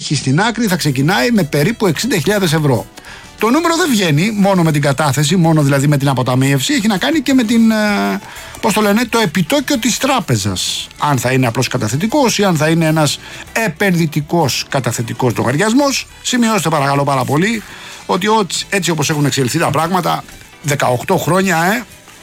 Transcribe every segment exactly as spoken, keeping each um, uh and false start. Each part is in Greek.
τύχει στην άκρη θα ξεκινάει με περίπου εξήντα χιλιάδες ευρώ. Το νούμερο δεν βγαίνει μόνο με την κατάθεση, μόνο δηλαδή με την αποταμίευση, έχει να κάνει και με την, πώς το λένε, το επιτόκιο της τράπεζας. Αν θα είναι απλώς καταθετικός ή αν θα είναι ένας επενδυτικός καταθετικός λογαριασμός. Σημειώστε παρακαλώ πάρα πολύ ότι έτσι όπως έχουν εξελιχθεί τα πράγματα, δεκαοκτώ χρόνια, ε,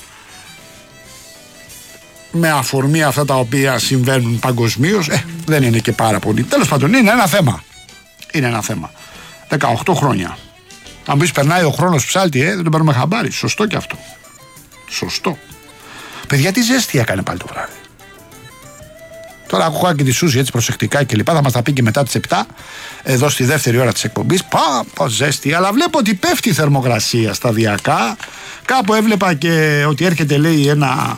με αφορμή αυτά τα οποία συμβαίνουν παγκοσμίως, ε, δεν είναι και πάρα πολύ. Τέλος πάντων, είναι ένα θέμα. Είναι ένα θέμα. δεκαοκτώ χρόνια. Αν πεις περνάει ο χρόνος ψάλτη, ε, δεν τον παίρνουμε χαμπάρι. Σωστό και αυτό. Σωστό. Παιδιά, τι ζέστη έκανε πάλι το βράδυ. Τώρα ακούγα και τη Σούζη έτσι προσεκτικά και λοιπά. Θα μας τα πει και μετά τις επτά, εδώ στη δεύτερη ώρα της εκπομπής. Πα, πα ζέστη. Αλλά βλέπω ότι πέφτει η θερμοκρασία σταδιακά. Κάπου έβλεπα και ότι έρχεται, λέει, ένα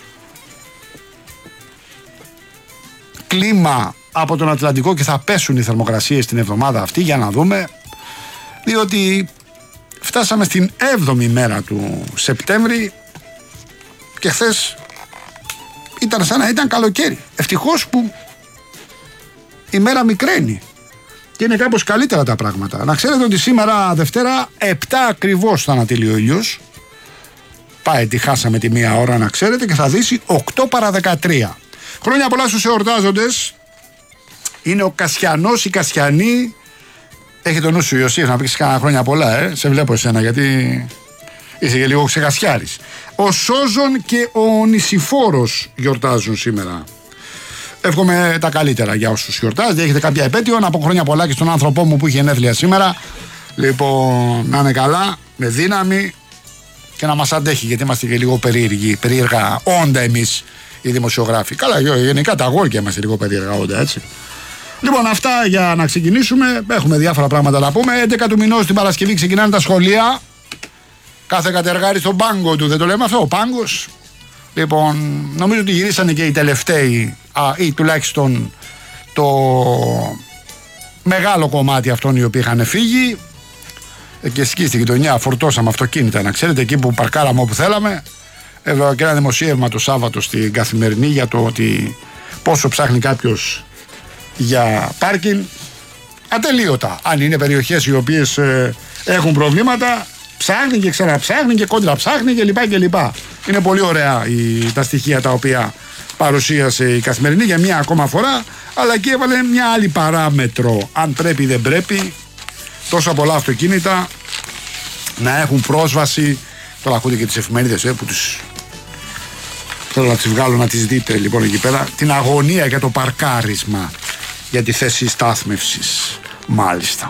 κλίμα από τον Ατλαντικό και θα πέσουν οι θερμοκρασίες την εβδομάδα αυτή. Για να δούμε. Διότι φτάσαμε στην έβδομη μέρα του Σεπτέμβρη και χθες ήταν σαν να ήταν καλοκαίρι. Ευτυχώς που η μέρα μικραίνει και είναι κάπως καλύτερα τα πράγματα. Να ξέρετε ότι σήμερα Δευτέρα επτά ακριβώς θα ανατείλει ο ήλιος. Πάει τη χάσαμε τη μία ώρα, να ξέρετε, και θα δύσει οκτώ παρά δεκατρία. Χρόνια πολλά στους εορτάζοντες. Είναι ο Κασιανός, η Κασιανή. Έχει το νου σου, Ιωσήφ, να πεις κανένα χρόνια πολλά, ε. Σε βλέπω εσένα γιατί είσαι και λίγο ξεχασιάρης. Ο Σόζον και ο Νησιφόρος γιορτάζουν σήμερα. Εύχομαι τα καλύτερα για όσους γιορτάζετε. Έχετε κάποια επέτειο, να πω χρόνια πολλά και στον άνθρωπό μου που είχε γενέθλια σήμερα. Λοιπόν, να είναι καλά, με δύναμη και να μας αντέχει, γιατί είμαστε και λίγο περίεργοι, περίεργα όντα εμείς οι δημοσιογράφοι. Καλά, γενικά τα αγόρια είμαστε λίγο περίεργα όντα, έτσι. Λοιπόν, αυτά για να ξεκινήσουμε. Έχουμε διάφορα πράγματα να πούμε. έντεκα του μηνός την Παρασκευή ξεκινάνε τα σχολεία. Κάθε κατεργάρι στον πάγκο του, δεν το λέμε αυτό, ο πάγκος. Λοιπόν, νομίζω ότι γυρίσανε και οι τελευταίοι, α, ή τουλάχιστον το μεγάλο κομμάτι αυτών οι οποίοι είχαν φύγει. Και εκεί στη γειτονιά φορτώσαμε αυτοκίνητα, να ξέρετε, εκεί που παρκάραμε όπου θέλαμε. Έβγαλα και ένα δημοσίευμα το Σάββατο στην Καθημερινή για το ότι πόσο ψάχνει κάποιος για πάρκινγκ. Ατελείωτα. Αν είναι περιοχές οι οποίες ε, έχουν προβλήματα, ψάχνει και ξαναψάχνει και κόντρα ψάχνει και λοιπά και λοιπά. Είναι πολύ ωραία η, τα στοιχεία τα οποία παρουσίασε η Καθημερινή για μια ακόμα φορά, αλλά και έβαλε μια άλλη παράμετρο. Αν πρέπει δεν πρέπει τόσα πολλά αυτοκίνητα να έχουν πρόσβαση. Τώρα ακούτε και τις εφημερίδες ε, που τους θέλω να τις βγάλω να τις δείτε λοιπόν εκεί πέρα. Την αγωνία για το παρκάρισμα, για τη θέση στάθμευσης. Μάλιστα.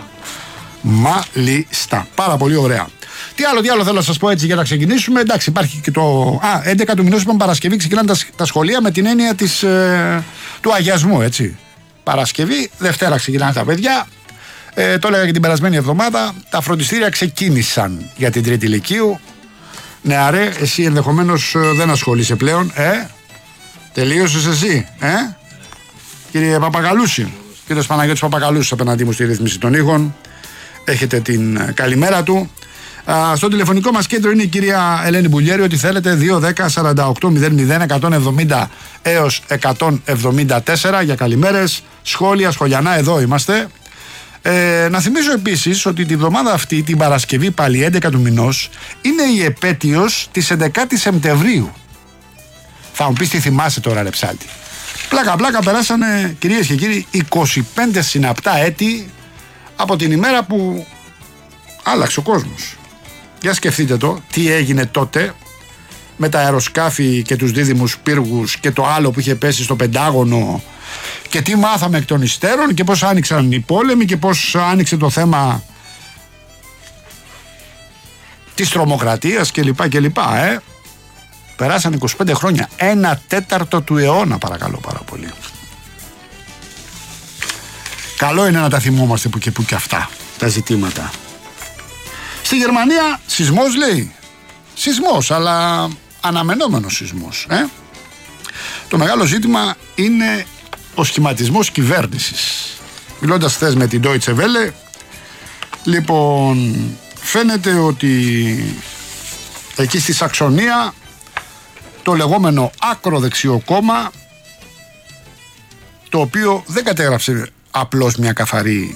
Μάλιστα. Πάρα πολύ ωραία. Τι άλλο, τι άλλο θέλω να σας πω έτσι για να ξεκινήσουμε. Εντάξει, υπάρχει και το. Α, έντεκα του μηνός, είπαμε, Παρασκευή ξεκινάνε τα, τα σχολεία με την έννοια της, ε, του αγιασμού, έτσι. Παρασκευή, Δευτέρα ξεκινάνε τα παιδιά. Ε, το έλεγα και την περασμένη εβδομάδα. Τα φροντιστήρια ξεκίνησαν για την Τρίτη Λυκείου. Νεαρέ, εσύ ενδεχομένως δεν ασχολείσαι πλέον, ε. Τελείωσες εσύ, ε. Κύριε Παπαγαλούση, κύριος Παναγιώτης Παπαγαλούσης απέναντί μου στη ρύθμιση των ήχων. Έχετε την καλημέρα του. Α, στο τηλεφωνικό μας κέντρο είναι η κυρία Ελένη Μπουλιέρη. Ό,τι θέλετε, δύο δέκα σαράντα οκτώ μηδέν μηδέν εκατόν εβδομήντα έως εκατόν εβδομήντα τέσσερα για καλημέρες, σχόλια, σχολιανά, εδώ είμαστε. Ε, να θυμίσω επίσης ότι τη βδομάδα αυτή, την Παρασκευή πάλι έντεκα του μηνός, είναι η επέτειος της έντεκατης Σεπτεμβρίου. Θα μου πεις τι θυμάσαι τώρα, ρε ψάλτη. Πλάκα πλάκα περάσανε, κυρίες και κύριοι, είκοσι πέντε συναπτά έτη από την ημέρα που άλλαξε ο κόσμος. Για σκεφτείτε το, τι έγινε τότε με τα αεροσκάφη και τους δίδυμους πύργους και το άλλο που είχε πέσει στο Πεντάγωνο και τι μάθαμε εκ των υστέρων και πώς άνοιξαν οι πόλεμοι και πώς άνοιξε το θέμα της τρομοκρατίας κλπ. κλπ ε. Περάσαν είκοσι πέντε χρόνια, ένα τέταρτο του αιώνα, παρακαλώ πάρα πολύ. Καλό είναι να τα θυμόμαστε που και που και αυτά τα ζητήματα. Στη Γερμανία σεισμός, λέει. Σεισμός, αλλά αναμενόμενος σεισμός. Ε? Το μεγάλο ζήτημα είναι ο σχηματισμός κυβέρνησης. Μιλώντας χθες με την Deutsche Welle, λοιπόν, φαίνεται ότι εκεί στη Σαξονία το λεγόμενο άκροδεξιό κόμμα, το οποίο δεν κατέγραψε απλώς μια καθαρή